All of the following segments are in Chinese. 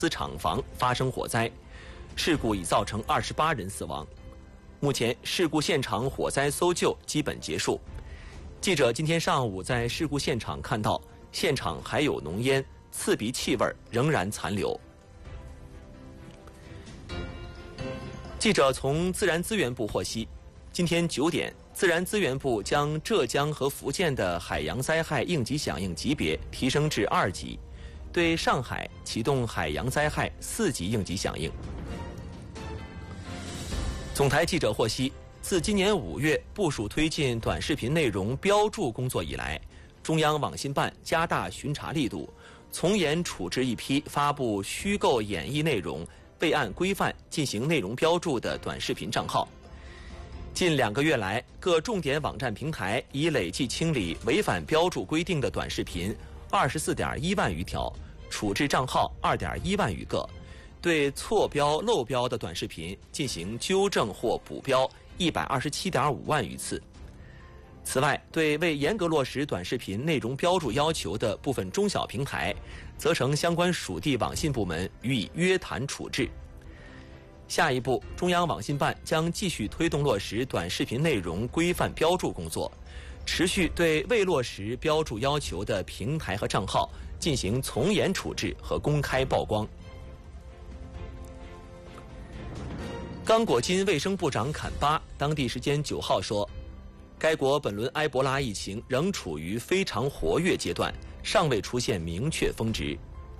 厂房发生火灾，事故已造成28人死亡。目前，事故现场火灾搜救基本结束。记者今天上午在事故现场看到，现场还有浓烟，刺鼻气味仍然残留。记者从自然资源部获悉，今天9点，自然资源部将浙江和福建的海洋灾害应急响应级别提升至2级，对上海启动海洋灾害4级应急响应。总台记者获悉，自今年5月部署推进短视频内容标注工作以来，中央网信办加大巡查力度，从严处置一批发布虚构演绎内容、未按规范进行内容标注的短视频账号。近2个月来，各重点网站平台已累计清理违反标注规定的短视频24.1万余条，处置账号2.1万余个，对错标漏标的短视频进行纠正或补标127.5万余次。此外，对未严格落实短视频内容标注要求的部分中小平台，责成相关属地网信部门予以约谈处置。下一步，中央网信办将继续推动落实短视频内容规范标注工作，持续对未落实标注要求的平台和账号进行从严处置和公开曝光。刚果金卫生部长坎巴当地时间9号说，该国本轮埃博拉疫情仍处于非常活跃阶段，尚未出现明确峰值。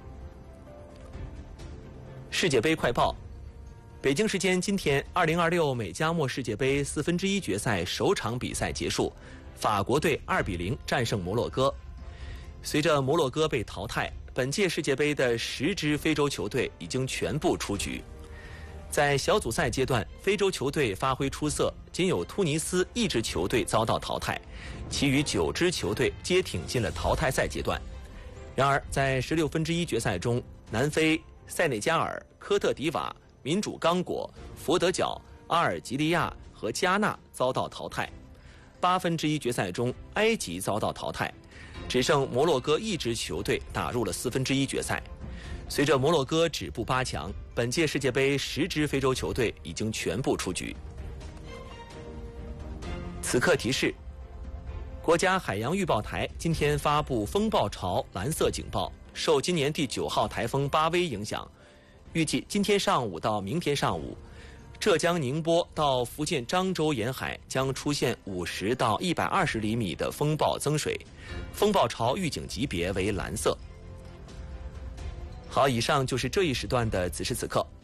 世界杯快报，北京时间今天，2026美加墨世界杯1/4决赛首场比赛结束，法国队2比0战胜摩洛哥。随着摩洛哥被淘汰，本届世界杯的10支非洲球队已经全部出局。在小组赛阶段，非洲球队发挥出色，仅有突尼斯1支球队遭到淘汰，其余9支球队皆挺进了淘汰赛阶段。然而，在16分之一决赛中，南非、塞内加尔、科特迪瓦、民主刚果、佛得角、阿尔及利亚和加纳遭到淘汰。8分之一决赛中，埃及遭到淘汰，只剩摩洛哥1支球队打入了4分之一决赛。随着摩洛哥止步8强，本届世界杯10支非洲球队已经全部出局。此刻提示：国家海洋预报台今天发布风暴潮蓝色警报，受今年第9号台风巴威影响，预计今天上午到明天上午，浙江宁波到福建漳州沿海将出现50到120厘米的风暴增水，风暴潮预警级别为蓝色。好，以上就是这一时段的此时此刻。